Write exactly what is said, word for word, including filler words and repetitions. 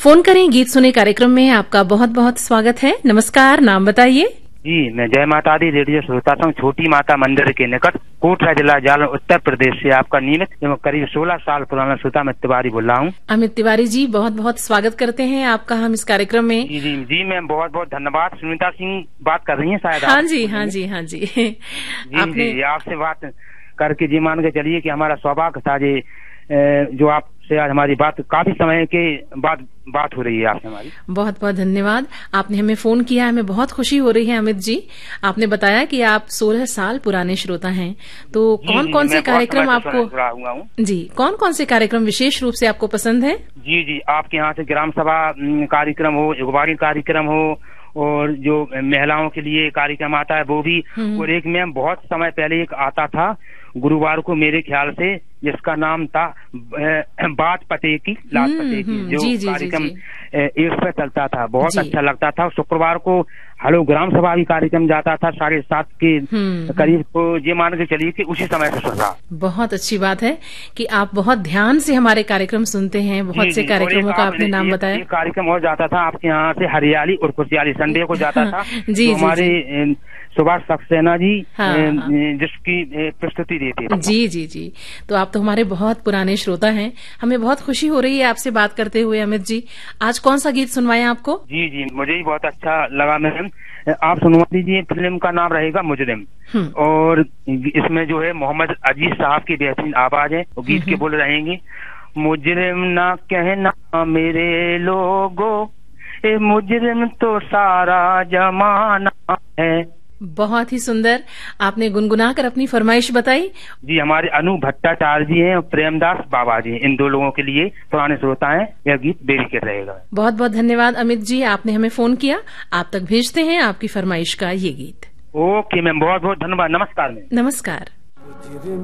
Phone करें गीत सुने कार्यक्रम में आपका बहुत बहुत स्वागत है। नमस्कार, नाम बताइए। जी, मैं जय माता दी रेडियो श्रोता हूँ, छोटी माता मंदिर के निकट कोटरा जिला जालौन उत्तर प्रदेश से आपका नियमित एवं करीब सोलह साल पुराना श्रोता अमित तिवारी बोल रहा हूँ। अमित तिवारी जी, बहुत बहुत स्वागत करते हैं आपका हम इस कार्यक्रम में। जी जी जी मैं बहुत बहुत धन्यवाद। सुनीता सिंह बात कर रही है शायद? हाँ जी हाँ जी हाँ जी जी आपने जी आपसे बात करके जी मान के चलिए कि हमारा सौभाग्य था जी जो आपसे आज हमारी बात काफी समय के बाद बात हो रही है आपसे हमारी। बहुत बहुत धन्यवाद, आपने हमें फोन किया, हमें बहुत खुशी हो रही है। अमित जी, आपने बताया कि आप सोलह साल पुराने श्रोता हैं, तो कौन कौन से कार्यक्रम आपको जी कौन कौन से कार्यक्रम विशेष रूप से आपको पसंद है? जी जी आपके यहाँ से ग्राम सभा कार्यक्रम हो, युगवाणी कार्यक्रम हो और जो महिलाओं के लिए कार्यक्रम आता है वो भी, और एक मैम बहुत समय पहले एक आता था गुरुवार को मेरे ख्याल से, जिसका नाम था बात पते की लात पते की, जो कार्यक्रम एक पे चलता था, बहुत अच्छा लगता था। शुक्रवार को हेलो ग्राम सभा भी कार्यक्रम जाता था साढ़े सात के करीब, तो ये मान के चलिए कि उसी समय से सुन रहा। बहुत अच्छी बात है कि आप बहुत ध्यान से हमारे कार्यक्रम सुनते हैं। बहुत से कार्यक्रमों का आपने नाम बताया। कार्यक्रम और जाता था आपके यहाँ से हरियाली और खुशहाली, संडे को जाता था। जी हमारे सुभाष सक्सेना जी जिसकी प्रस्तुति देते थे। जी जी जी तो आप तो हमारे बहुत पुराने श्रोता हैं, हमें बहुत खुशी हो रही है आपसे बात करते हुए। अमित जी, आज कौन सा गीत सुनवाएं आपको? जी जी मुझे भी बहुत अच्छा लगा मैम, आप सुनवा दीजिए। फिल्म का नाम रहेगा मुजरिम, और इसमें जो है मोहम्मद अजीज साहब की बेहतरीन आवाज है, और गीत के बोल रहेंगे मुजरिम ना कहना मेरे लोगो, ए मुजरिम तो सारा जमाना है। बहुत ही सुंदर, आपने गुनगुना कर अपनी फरमाइश बताई। जी हमारे अनु भट्टाचार्य जी हैं और प्रेमदास बाबा जी, इन दो लोगों के लिए पुराने श्रोता हैं, यह गीत डेडिकेट रहेगा। बहुत बहुत धन्यवाद अमित जी, आपने हमें फोन किया, आप तक भेजते हैं आपकी फरमाइश का ये गीत। ओके मैम, बहुत बहुत धन्यवाद। नमस्कार मैम। नमस्कार।